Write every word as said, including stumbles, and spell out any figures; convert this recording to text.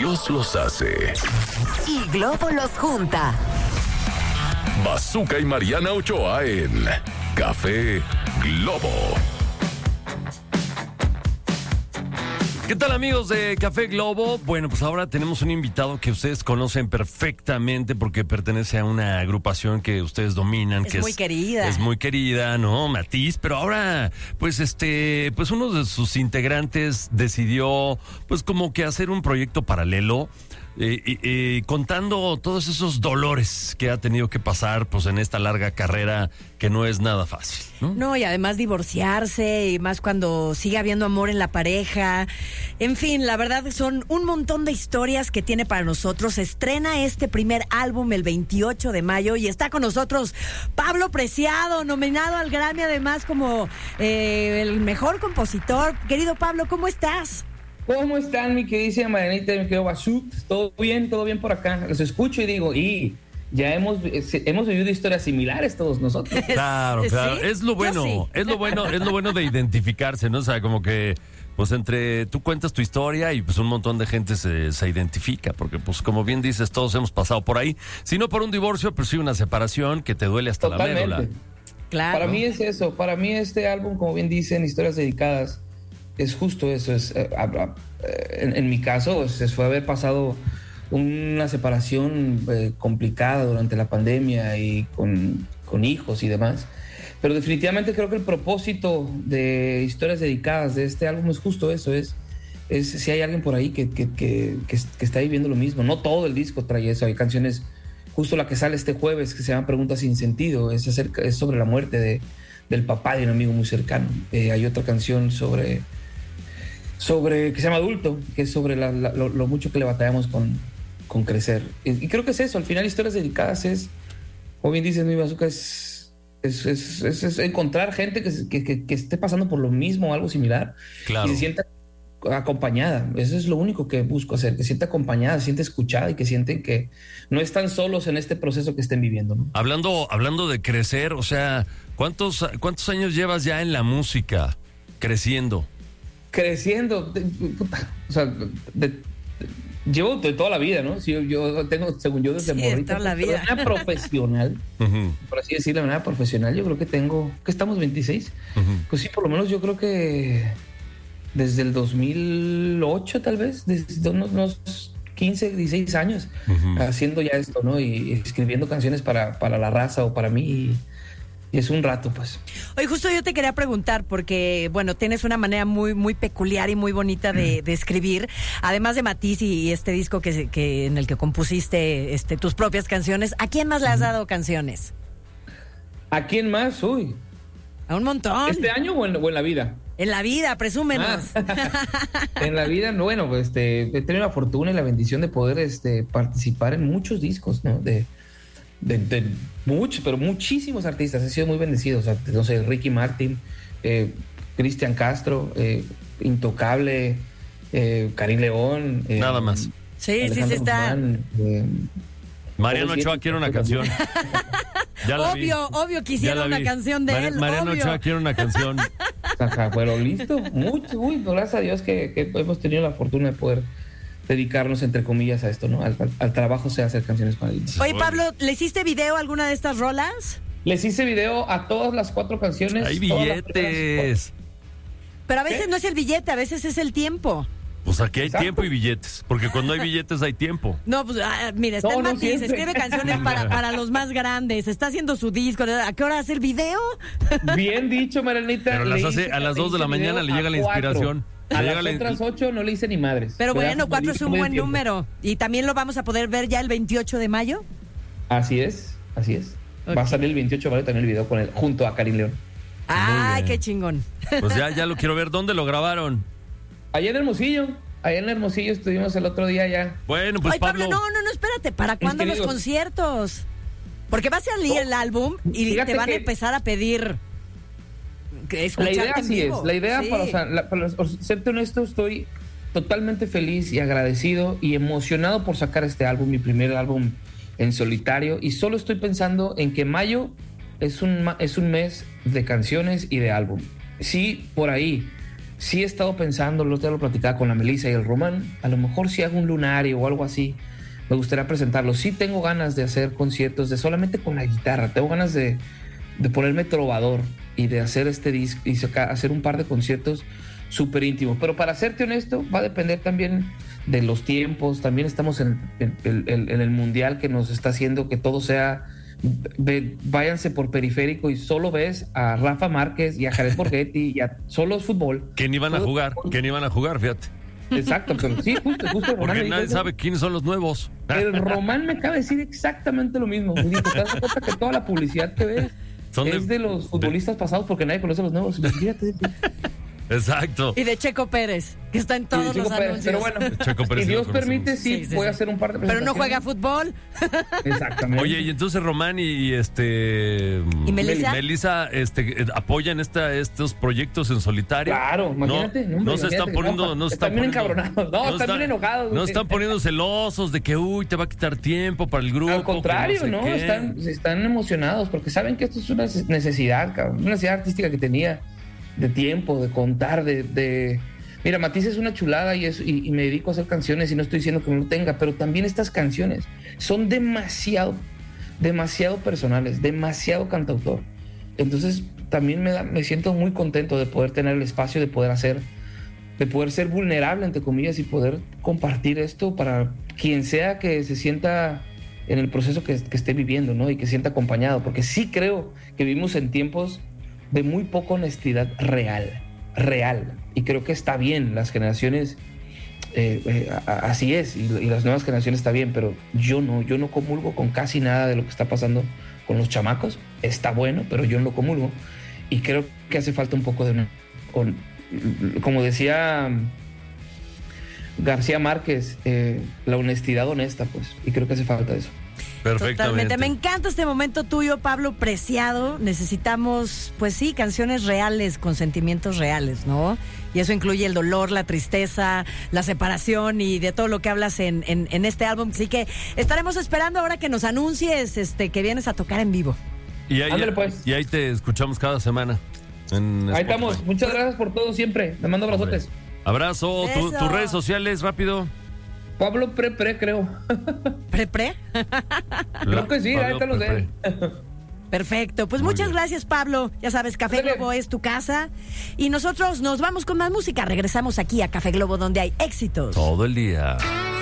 Dios los hace. Y Globo los junta. Bazooka y Mariana Ochoa en Café Globo. ¿Qué tal, amigos de Café Globo? Bueno, pues ahora tenemos un invitado que ustedes conocen perfectamente porque pertenece a una agrupación que ustedes dominan. Es que muy es, querida. Es muy querida, ¿no? Matiz, pero ahora, pues este, pues uno de sus integrantes decidió, pues como que hacer un proyecto paralelo. Eh, eh, eh, contando todos esos dolores que ha tenido que pasar pues en esta larga carrera que no es nada fácil, ¿no? No, y además divorciarse, y más cuando sigue habiendo amor en la pareja. En fin, la verdad son un montón de historias que tiene para nosotros. Se estrena este primer álbum el veintiocho de mayo y está con nosotros Pablo Preciado, nominado al Grammy además como eh, el mejor compositor. Querido Pablo, ¿cómo estás? ¿Cómo están, mi queridísima Marianita y mi querido Bazuk? ¿Todo bien? ¿Todo bien por acá? Los escucho y digo, y ya hemos, hemos vivido historias similares todos nosotros. Claro, claro. ¿Sí? Es lo bueno, Yo sí. es lo bueno, es lo bueno de identificarse, ¿no? O sea, como que, pues entre tú cuentas tu historia y pues un montón de gente se, se identifica, porque pues como bien dices, todos hemos pasado por ahí. Si no por un divorcio, pero sí una separación que te duele hasta Totalmente. la médula. Claro. Para mí es eso. Para mí este álbum, como bien dicen, Historias Dedicadas, es justo eso. Es, eh, eh, en, en mi caso, pues, fue haber pasado una separación eh, complicada durante la pandemia y con, con hijos y demás. Pero definitivamente creo que el propósito de Historias Dedicadas de este álbum es justo eso, es, es si hay alguien por ahí que, que, que, que, que está viviendo lo mismo. No todo el disco trae eso, hay canciones, justo la que sale este jueves que se llama Preguntas sin sentido, es, acerca, es sobre la muerte de, del papá de un amigo muy cercano. Eh, hay otra canción sobre, sobre que se llama Adulto, que es sobre la, la, lo, lo mucho que le batallamos con, con crecer. Y, y creo que es eso, al final Historias Dedicadas es, como bien dices, mi Bazooka, es, es, es, es, es encontrar gente que, que, que, que esté pasando por lo mismo o algo similar, Claro. y se sienta acompañada. Eso es lo único que busco hacer, que sienta acompañada, se siente escuchada y que sienten que no están solos en este proceso que estén viviendo, ¿no? Hablando, hablando de crecer, o sea, ¿cuántos, cuántos años llevas ya en la música creciendo? Creciendo, de, puta, o sea, de, de, llevo de toda la vida, ¿no? Si yo, yo tengo, según yo, desde Sí, morrito, toda la pero vida. de manera profesional, Uh-huh. por así decirlo, de manera profesional, yo creo que tengo, que estamos veintiséis, Uh-huh. pues sí, por lo menos yo creo que desde el dos mil ocho, tal vez, desde unos, unos quince, dieciséis años, Uh-huh. haciendo ya esto, ¿no? Y escribiendo canciones para, para la raza o para mí. Y, y es un rato, pues. Oye, justo yo te quería preguntar, porque, bueno, tienes una manera muy muy peculiar y muy bonita de, de escribir. Además de Matiz y este disco que, que en el que compusiste este, tus propias canciones, ¿a quién más le has dado canciones? ¿A quién más? Uy. A un montón. ¿Este año o en, o en la vida? En la vida, presúmenos. Ah. En la vida, no, bueno, pues este, he tenido la fortuna y la bendición de poder este, participar en muchos discos, ¿no? De, de, de muchos, pero muchísimos artistas. He sido muy bendecido. O sea, no sé, Ricky Martin, eh, Cristian Castro, eh, Intocable, eh, Karim León. Eh, Nada más. Sí, Alejandro sí, sí está. Guzmán, eh, Mariano Todos Ochoa bien. quiere una canción. Ya la vi. Obvio, obvio Ya quisiera la una vi. canción de Mari- él, Mariano obvio. Ochoa quiere una canción. Ajá, pero listo, mucho, uy, gracias a Dios que, que hemos tenido la fortuna de poder dedicarnos, entre comillas, a esto, ¿no? Al, al, al trabajo, sea hacer canciones con él. Oye, Pablo, ¿le hiciste video a alguna de estas rolas? Les hice video a todas las cuatro canciones. Hay todas las primeras billetes. Pero a veces ¿Qué? no es el billete, a veces es el tiempo. Pues aquí hay Exacto. tiempo y billetes. Porque cuando hay billetes hay tiempo. No, pues ah, mira, está No, en no Matiz, siempre. escribe canciones para, para los más grandes, está haciendo su disco. ¿A qué hora hace el video? cuatro. Bien dicho, Marianita. Pero le las hice- hace a las le dos de la hice mañana, video le llega a la cuatro. inspiración. A Le las llega la- otras ocho no le hice ni madres. Pero ¿Verdad? bueno, cuatro es un Medio buen tiempo. número. Y también lo vamos a poder ver ya el veintiocho de mayo. Así es, así es. Ok. Va a salir el veintiocho de mayo también el video con él, junto a Karim León. Ay, bien. qué chingón. Pues ya, ya lo quiero ver. ¿Dónde lo grabaron? Allá en Hermosillo, allá en Hermosillo estuvimos el otro día ya. Bueno, pues Ay, Pablo, Pablo. no, no, no, espérate. ¿Para cuándo que los digo- conciertos? Porque va a salir No, el álbum y fíjate te van a que- empezar a pedir que La escucharte idea en así vivo. es, la idea Sí. para, o sea, la- para serte honesto, estoy totalmente feliz y agradecido y emocionado por sacar este álbum, mi primer álbum en solitario, y solo estoy pensando en que mayo es un, ma- es un mes de canciones y de álbum. Sí, por ahí sí he estado pensando, lo te lo platicaba con la Melissa y el Román, a lo mejor si hago un lunario o algo así, me gustaría presentarlo. Sí tengo ganas de hacer conciertos de solamente con la guitarra, tengo ganas de, de ponerme trovador y de hacer este disco y hacer un par de conciertos súper íntimos. Pero para serte honesto, va a depender también de los tiempos. También estamos en, en, en, en el mundial que nos está haciendo que todo sea... Ve, váyanse por periférico y solo ves a Rafa Márquez y a Jared Borghetti y a solo es fútbol. Que ni van a jugar, que ni van a jugar, fíjate. Exacto, pero sí, justo, justo. Porque Román nadie sabe quiénes son los nuevos. El Román me acaba de decir exactamente lo mismo. Me dijo, ¿te das cuenta que toda la publicidad que ves son es de, de los futbolistas de... pasados porque nadie conoce a los nuevos? Fíjate. Exacto. Y de Checo Pérez, que está en todos los Pérez, anuncios. Pero bueno, Checo Pérez, si Dios permite, sí, sí, sí voy sí. a hacer un par de Pero no juega fútbol. Exactamente. Oye, y entonces Román y este ¿Y Melissa? Melissa este, apoyan esta, estos proyectos en solitario. Claro, imagínate. No, no, no se están poniendo, no, no se están, están bien poniendo, encabronados. No, no están, están bien enojados. No están poniendo celosos de que uy, te va a quitar tiempo para el grupo. Al contrario, no, sé no están, están emocionados porque saben que esto es una necesidad, cabrón, una necesidad artística que tenía de tiempo, de contar, de, de... Mira, Matiz es una chulada y, es, y, y me dedico a hacer canciones y no estoy diciendo que no lo tenga, pero también estas canciones son demasiado, demasiado personales, demasiado cantautor. Entonces también me, da, me siento muy contento de poder tener el espacio, de poder hacer, de poder ser vulnerable, entre comillas, y poder compartir esto para quien sea que se sienta en el proceso que, que esté viviendo, ¿no? Y que sienta acompañado, porque sí creo que vivimos en tiempos de muy poca honestidad real, real. Y creo que está bien, las generaciones, eh, eh, así es, y, y las nuevas generaciones está bien, pero yo no, yo no comulgo con casi nada de lo que está pasando con los chamacos. Está bueno, pero yo no lo comulgo. Y creo que hace falta un poco de una... Con, como decía García Márquez, eh, la honestidad honesta, pues. Y creo que hace falta eso. Perfectamente. Totalmente. Me encanta este momento tuyo, Pablo Preciado. Necesitamos, pues sí, canciones reales, con sentimientos reales, ¿no? Y eso incluye el dolor, la tristeza, la separación y de todo lo que hablas en, en, en este álbum. Así que estaremos esperando ahora que nos anuncies este, que vienes a tocar en vivo. Y ahí, Ándale, pues. y ahí te escuchamos cada semana. En ahí estamos. Muchas gracias por todo siempre. Te mando abrazotes. Abrazo. Tu, tus redes sociales, rápido. Pablo Pre Pre, creo. ¿Pre Pre? Creo que sí, Pablo ahí te lo sé. Perfecto, pues Muy muchas bien. gracias, Pablo. Ya sabes, Café Dale. Globo es tu casa. Y nosotros nos vamos con más música. Regresamos aquí a Café Globo, donde hay éxitos todo el día.